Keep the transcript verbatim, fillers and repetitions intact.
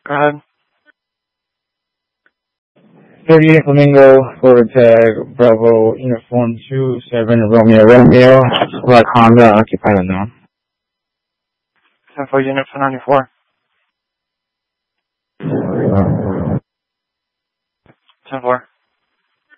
Go ahead. thirty-eight Flamingo, forward tag, Bravo, Uniform two seven, Romeo, Romeo, Black Honda, occupied unknown. ten four unit for ninety-four. ten four.